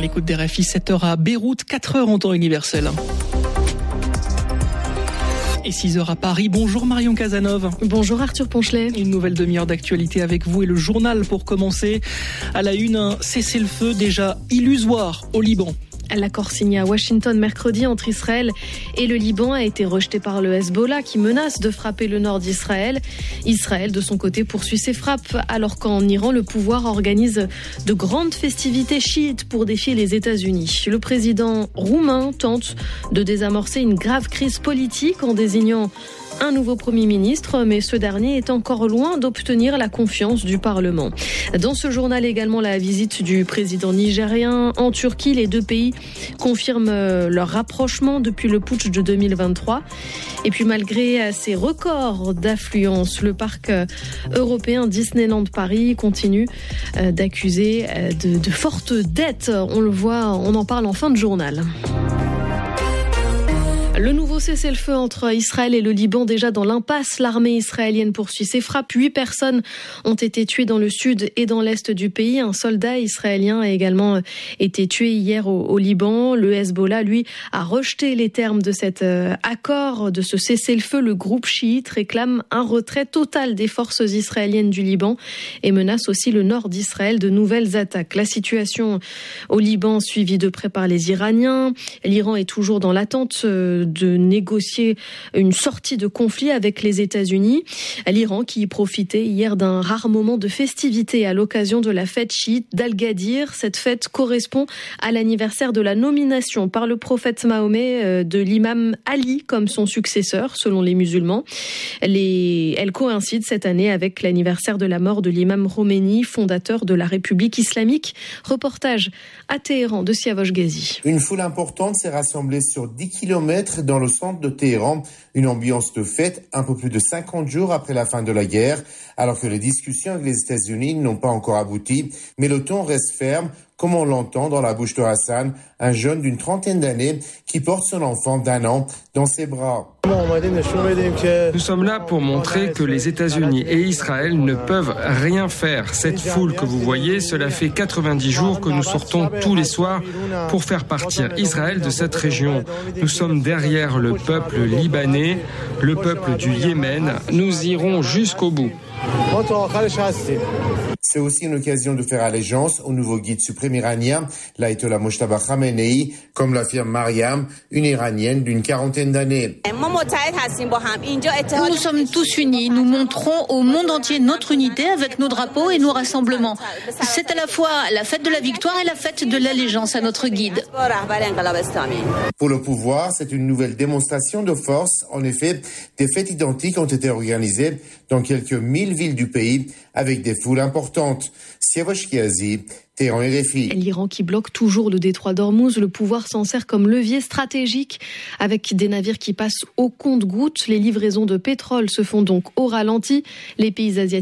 l'écoute des RFI, 7h à Beyrouth, 4h en temps universel. Et 6h à Paris. Bonjour Marion Cazenove. Bonjour Arthur Ponchelet. Une nouvelle demi-heure d'actualité avec vous et le journal pour commencer. À la une, un cessez-le-feu déjà illusoire au Liban. L'accord signé à Washington mercredi entre Israël et le Liban a été rejeté par le Hezbollah qui menace de frapper le nord d'Israël. Israël, de son côté, poursuit ses frappes alors qu'en Iran, le pouvoir organise de grandes festivités chiites pour défier les États-Unis. Le président roumain tente de désamorcer une grave crise politique en désignant un nouveau Premier ministre, mais ce dernier est encore loin d'obtenir la confiance du Parlement. Dans ce journal également, la visite du président nigérien en Turquie. Les deux pays confirment leur rapprochement depuis le putsch de 2023. Et puis malgré ces records d'affluence, le parc européen Disneyland Paris continue d'accuser de fortes dettes. On le voit, on en parle en fin de journal. Le nouveau cessez-le-feu entre Israël et le Liban déjà dans l'impasse. L'armée israélienne poursuit ses frappes. 8 personnes ont été tuées dans le sud et dans l'est du pays. Un soldat israélien a également été tué hier au Liban. Le Hezbollah, lui, a rejeté les termes de cet accord, de ce cessez-le-feu. Le groupe chiite réclame un retrait total des forces israéliennes du Liban et menace aussi le nord d'Israël de nouvelles attaques. La situation au Liban suivie de près par les Iraniens. L'Iran est toujours dans l'attente de négocier une sortie de conflit avec les États-Unis. L'Iran qui profitait hier d'un rare moment de festivité à l'occasion de la fête chiite d'Al-Gadir. Cette fête correspond à l'anniversaire de la nomination par le prophète Mahomet de l'imam Ali comme son successeur, selon les musulmans. Elle coïncide cette année avec l'anniversaire de la mort de l'imam Khomeini, fondateur de la République islamique. Reportage à Téhéran de Siavosh Ghazi. Une foule importante s'est rassemblée sur 10 km dans le centre de Téhéran, une ambiance de fête un peu plus de 50 jours après la fin de la guerre, alors que les discussions avec les États-Unis n'ont pas encore abouti, mais le ton reste ferme, comme on l'entend dans la bouche de Hassan, un jeune d'une trentaine d'années qui porte son enfant d'1 an dans ses bras. Nous sommes là pour montrer que les États-Unis et Israël ne peuvent rien faire. Cette foule que vous voyez, cela fait 90 jours que nous sortons tous les soirs pour faire partir Israël de cette région. Nous sommes derrière le peuple libanais, le peuple du Yémen. Nous irons jusqu'au bout. C'est aussi une occasion de faire allégeance au nouveau guide suprême iranien, l'ayatollah Mojtaba Khamenei, comme l'affirme Mariam, une iranienne d'une 40aine d'années. Nous sommes tous unis, nous montrons au monde entier notre unité avec nos drapeaux et nos rassemblements. C'est à la fois la fête de la victoire et la fête de l'allégeance à notre guide. Pour le pouvoir, c'est une nouvelle démonstration de force. En effet, des fêtes identiques ont été organisées dans quelques 1000 villes du pays avec des foules importantes. Siavosh Ghazi, Téhéran RFI. L'Iran qui bloque toujours le détroit d'Ormuz, le pouvoir s'en sert comme levier stratégique avec des navires qui passent au compte-gouttes. Les livraisons de pétrole se font donc au ralenti. Les pays asiatiques